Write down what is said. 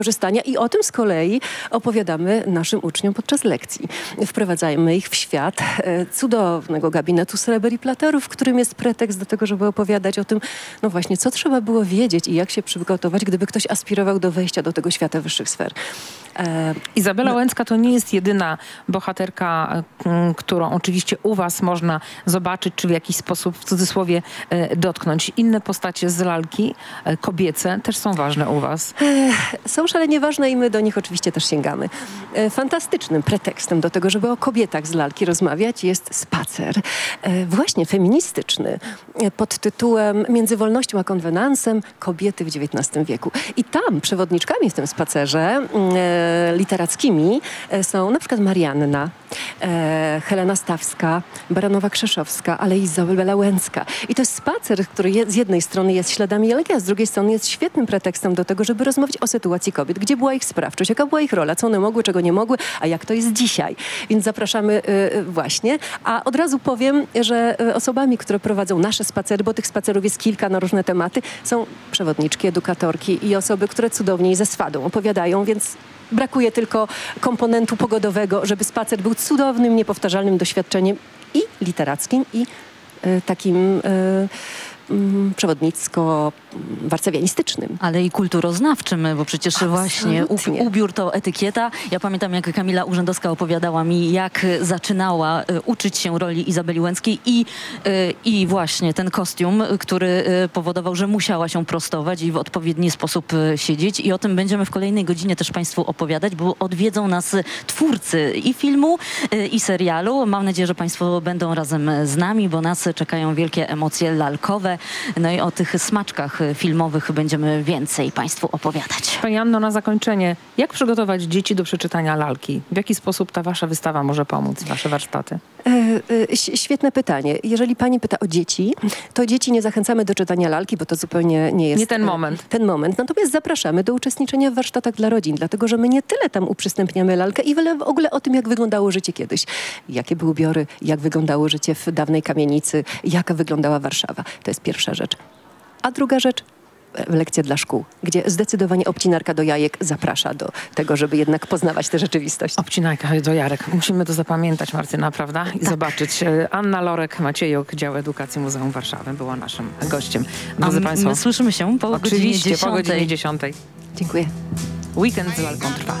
korzystania i o tym z kolei opowiadamy naszym uczniom podczas lekcji. Wprowadzajmy ich w świat cudownego gabinetu sreber i platerów, w którym jest pretekst do tego, żeby opowiadać o tym, no właśnie, co trzeba było wiedzieć i jak się przygotować, gdyby ktoś aspirował do wejścia do tego świata wyższych sfer. Izabela Łęcka to nie jest jedyna bohaterka, którą oczywiście u was można zobaczyć, czy w jakiś sposób, w cudzysłowie, dotknąć. Inne postacie z lalki, kobiece, też są ważne u was. Są szalenie ważne i my do nich oczywiście też sięgamy. Fantastycznym pretekstem do tego, żeby o kobietach z lalki rozmawiać, jest spacer. Właśnie feministyczny, pod tytułem Między wolnością a konwenansem kobiety w XIX wieku. I tam przewodniczkami w tym spacerze literackimi są na przykład Marianna, Helena Stawska, Baranowa-Krzeszowska, ale i Izabela Łęcka. I to jest spacer, który z jednej strony jest śladami lalki, a z drugiej strony jest świetnym pretekstem do tego, żeby rozmawiać o sytuacji kobiet. Gdzie była ich sprawczość, jaka była ich rola, co one mogły, czego nie mogły, a jak to jest dzisiaj. Więc zapraszamy właśnie. A od razu powiem, że osobami, które prowadzą nasze spacery, bo tych spacerów jest kilka na różne tematy, są przewodniczki, edukatorki i osoby, które cudownie i ze swadą opowiadają, więc brakuje tylko komponentu pogodowego, żeby spacer był cudownym, niepowtarzalnym doświadczeniem i literackim, i takim przewodnicko-warcawianistycznym. Ale i kulturoznawczym, bo przecież właśnie Absolutnie. ubiór to etykieta. Ja pamiętam, jak Kamila Urzędowska opowiadała mi, jak zaczynała uczyć się roli Izabeli Łęckiej i właśnie ten kostium, który powodował, że musiała się prostować i w odpowiedni sposób siedzieć. I o tym będziemy w kolejnej godzinie też Państwu opowiadać, bo odwiedzą nas twórcy i filmu, i serialu. Mam nadzieję, że Państwo będą razem z nami, bo nas czekają wielkie emocje lalkowe. No i o tych smaczkach filmowych będziemy więcej Państwu opowiadać. Pani Anno, na zakończenie, jak przygotować dzieci do przeczytania lalki? W jaki sposób ta wasza wystawa może pomóc, wasze warsztaty? Świetne pytanie. Jeżeli pani pyta o dzieci, to dzieci nie zachęcamy do czytania lalki, bo to zupełnie nie jest... Nie ten moment. Ten moment. Natomiast zapraszamy do uczestniczenia w warsztatach dla rodzin, dlatego że my nie tyle tam uprzystępniamy lalkę i w ogóle o tym, jak wyglądało życie kiedyś. Jakie były ubiory, jak wyglądało życie w dawnej kamienicy, jak wyglądała Warszawa. To jest pierwsza rzecz. A druga rzecz, lekcje dla szkół, gdzie zdecydowanie obcinarka do jajek zaprasza do tego, żeby jednak poznawać tę rzeczywistość. Obcinajka do Jarek. Musimy to zapamiętać, Martyna, prawda? I zobaczyć. Anna Lorek-Maciejok, Dział Edukacji Muzeum Warszawy, była naszym gościem. Drodzy Państwo, my słyszymy się po godzinie 10. po godzinie 10. Dziękuję. Weekend z lalką trwa.